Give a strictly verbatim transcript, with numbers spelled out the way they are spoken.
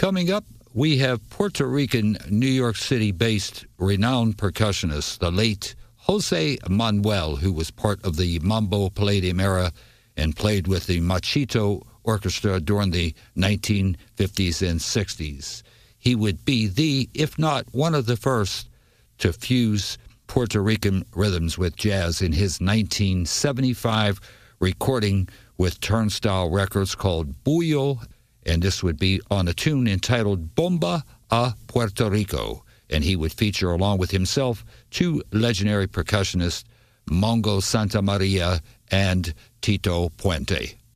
Coming up, we have Puerto Rican, New York City-based renowned percussionist, the late Jose Manuel, who was part of the Mambo Palladium era and played with the Machito Orchestra during the nineteen fifties and sixties. He would be the, if not one of the first, to fuse Puerto Rican rhythms with jazz in his nineteen seventy-five recording with Turnstile Records called Bullo, and this would be on a tune entitled Bomba a Puerto Rico, and he would feature along with himself two legendary percussionists, Mongo Santamaria and Tito Puente.